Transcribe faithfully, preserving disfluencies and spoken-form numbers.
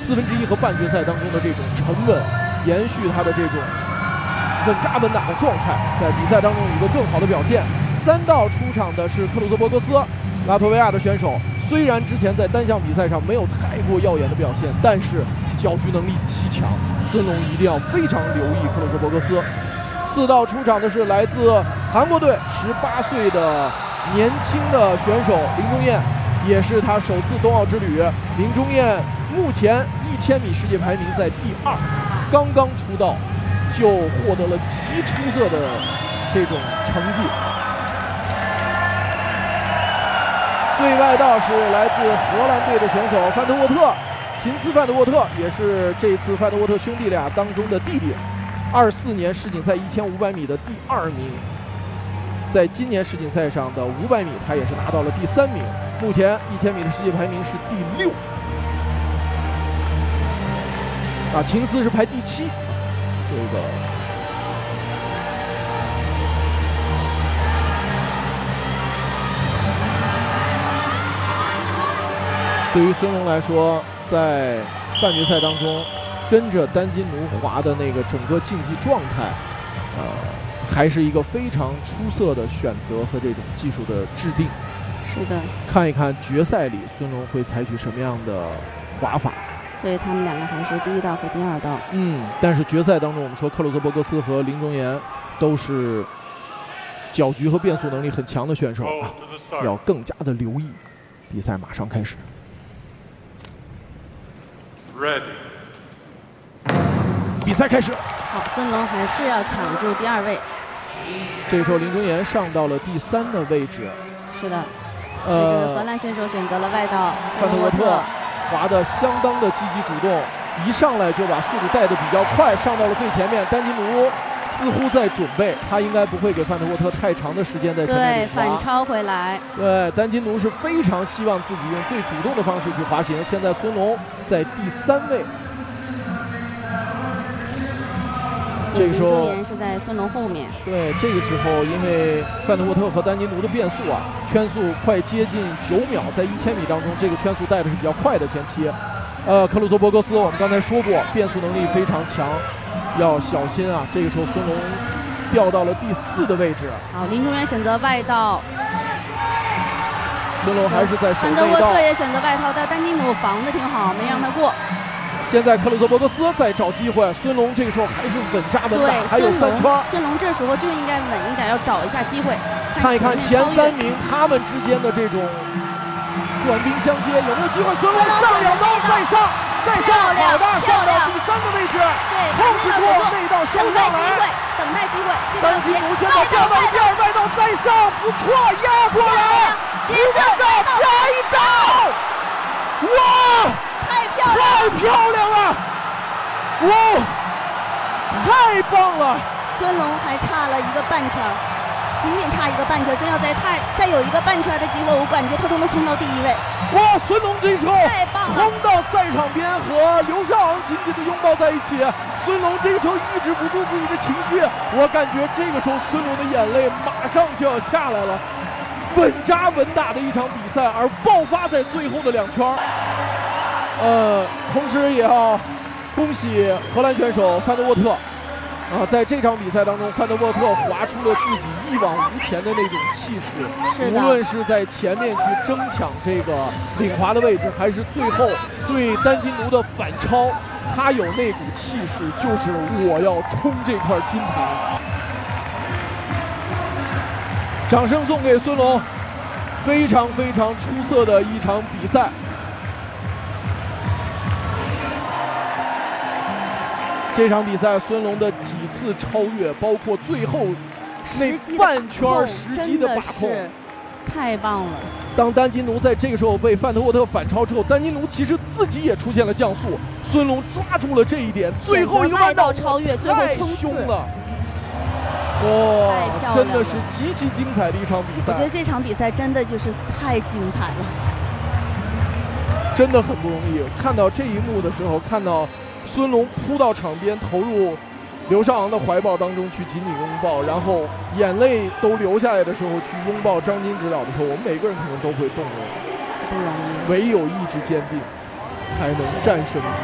四分之一和半决赛当中的这种沉稳，延续他的这种稳扎稳打的状态，在比赛当中有一个更好的表现。三道出场的是克鲁泽伯格斯，拉脱维亚的选手。虽然之前在单项比赛上没有太过耀眼的表现，但是搅局能力极强。孙龙一定要非常留意克鲁泽伯格斯。四道出场的是来自韩国队十八岁的年轻的选手林钟彦，也是他首次冬奥之旅。林钟彦目前一千米世界排名在第二，刚刚出道就获得了极出色的这种成绩。最外道是来自荷兰队的选手范德沃特，秦斯范德沃特，也是这次范德沃特兄弟俩当中的弟弟。二四年世锦赛一千五百米的第二名，在今年世锦赛上的五百米，他也是拿到了第三名。目前一千米的世界排名是第六，啊，秦斯是排第七。这个对于孙龙来说，在半决赛当中，跟着丹金奴滑的那个整个竞技状态，呃，还是一个非常出色的选择和这种技术的制定。 是的， 看一看决赛里孙龙会采取什么样的滑法。 所以他们两个还是第一道和第二道。 嗯，但是决赛当中，我们说克鲁泽伯格斯和林钟彦都是搅局和变速能力很强的选手啊，要更加的留意。比赛马上开始。 Ready。 比赛开始。 好，孙龙还是要抢住第二位。 这个时候林钟彦上到了第三的位置。 是的。 呃， 荷兰选手选择了外道， 范德沃特滑得相当的积极主动，一上来就把速度带得比较快，上到了最前面。丹金奴似乎在准备，他应该不会给范德沃特太长的时间在前面对反超回来。 对，丹金奴是非常希望自己用最主动的方式去滑行。现在孙龙在第三位。这个时候是在孙龙后面。 对，这个时候因为范德沃特和丹金奴的变速啊，圈速快接近九秒，在一千米当中，这个圈速带的是比较快的前期。呃，克鲁泽伯格斯我们刚才说过，变速能力非常强，要小心啊。这个时候孙龙掉到了第四的位置。 好，林钟彦选择外道， 孙龙还是在守内道。 范德沃特也选择外道，但丹金奴防得挺好，没让他过。 现在克鲁泽伯格斯在找机会，孙龙这个时候还是稳扎稳打，还有三圈。 孙龙这时候就应该稳一点，要找一下机会。 看一看前三名他们之间的这种短兵相接，有没有机会？孙龙上两刀，再上，再上，好的，上到第三个位置，控制住内道升上来， 等待机会。 丹金奴现在掉到第二外道，再上，不错，压过来，直接到下一道，哇！太漂亮了！哇，太棒了！ 孙龙还差了一个半圈，仅仅差一个半圈，真要再差再有一个半圈的机会，我感觉他都能冲到第一位。 哇，孙龙这时候冲到赛场边和刘少昂紧紧的拥抱在一起。孙龙这个时候抑制不住自己的情绪，我感觉这个时候孙龙的眼泪马上就要下来了。稳扎稳打的一场比赛，而爆发在最后的两圈。呃，同时也要恭喜荷兰选手范德沃特啊，在这场比赛当中，范德沃特滑出了自己一往无前的那种气势，无论是在前面去争抢这个领滑的位置，还是最后对丹金奴的反超，他有那股气势，就是我要冲这块金牌。掌声送给孙龙，非常非常出色的一场比赛。这场比赛，孙龙的几次超越，包括最后那半圈时机的把控， 太棒了。 当丹金奴在这个时候被范德沃特反超之后，丹金奴其实自己也出现了降速，孙龙抓住了这一点，最后一个弯道超越，最后冲刺了。哇，真的是极其精彩的一场比赛。 我觉得这场比赛真的就是太精彩了， 真的很不容易。看到这一幕的时候，看到孙龙扑到场边，投入刘少昂的怀抱当中去紧紧拥抱，然后眼泪都流下来的时候去拥抱张金指导的时候，我们每个人可能都会动容。 不容易， 唯有意志坚定，才能战胜。